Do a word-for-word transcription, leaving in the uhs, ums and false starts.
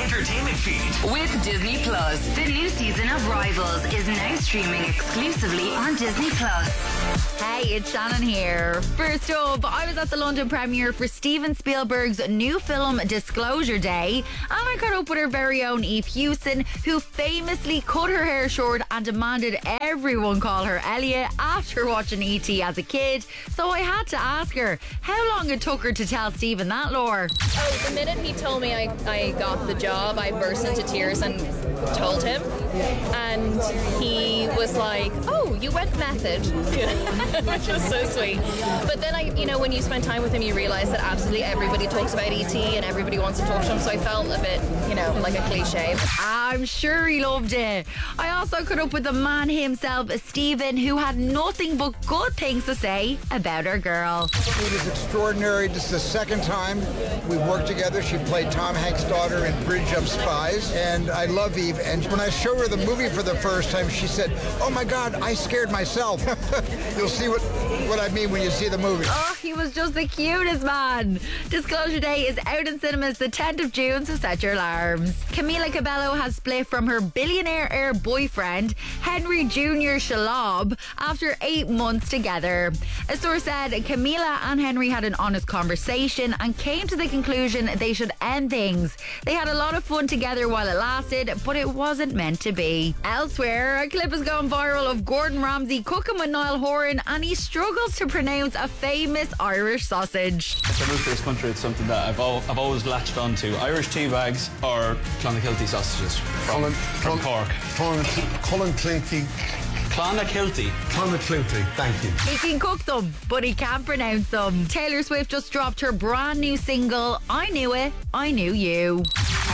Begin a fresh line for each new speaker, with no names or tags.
entertainment feed.
With Disney Plus, the new season of Rivals is now streaming exclusively on Disney Plus.
Hey, it's Shannon here. First up, I was at the London premiere for Steven Spielberg's new film Disclosure Day, and I caught up with her very own Eve Hewson, who famously cut her hair short and demanded everyone call her Elliot after watching E T as a kid. So I had to ask her how long it took her to tell Steven that lore.
Oh, the minute he told me I, I got the job, I burst into tears and told him. And he was like, oh, you went method. Which was so sweet. But then, I, you know, when you spend time with him, you realise that absolutely everybody talks about E T and everybody wants to talk to him. So I felt a bit, you know, like a cliche.
I'm sure he loved it. I also caught up with the man himself, Steven, who had nothing but good things to say about our girl.
It was extraordinary. This is the second time we worked together. She played Tom Hanks' daughter in Bridge of Spies, and I love Eve. And when I showed her the movie for the first time, she said, oh my God, I scared myself. You'll see what, what I mean when you see the movie.
Oh, he was just the cutest man. Disclosure Day is out in cinemas the tenth of June, so set your alarms. Camila Cabello has split from her billionaire heir boyfriend, Henry Junior Shalob, after eight months together. A source said Camila and Henry had an honest conversation and came to the conclusion they should end things. They had a lot of fun together while it lasted, but it wasn't meant to be. Elsewhere, a clip has gone viral of Gordon Ramsay cooking with Niall Horan, and he struggles to pronounce a famous Irish sausage.
If I moved to this country, it's something that I've, al- I've always latched on to. Irish tea bags or Clonakilty sausages from,
Colin,
from
Colin,
Cork.
Colin, Colin Clinty.
Clonakilty.
Clonakilty, thank you.
He can cook them, but he can't pronounce them. Taylor Swift just dropped her brand new single, I Knew It, I Knew You.